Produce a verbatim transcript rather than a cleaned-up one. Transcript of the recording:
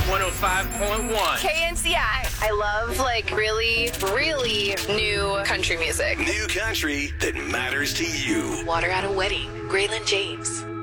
one oh five point one. K N C I. I love, like, really, really new country music. New country that matters to you. Water at a Wedding, Graylin James.